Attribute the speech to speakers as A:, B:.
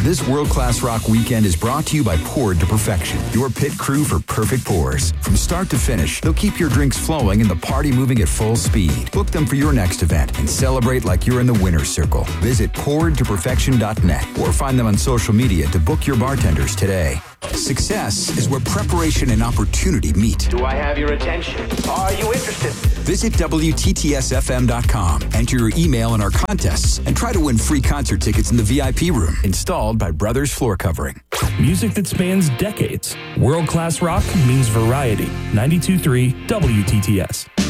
A: This world-class rock weekend is brought to you by Poured to Perfection, your pit crew for perfect pours. From start to finish, they'll keep your drinks flowing and the party moving at full speed. Book them for your next event and celebrate like you're in the winner's circle. Visit pouredtoperfection.net or find them on social media to book your bartenders today. Success is where preparation and opportunity meet.
B: Do I have your attention? Are you interested?
A: Visit WTTSFM.com, enter your email in our contests, and try to win free concert tickets in the VIP room, installed by Brothers Floor Covering.
C: Music that spans decades. World-class rock means variety. 92.3 WTTS.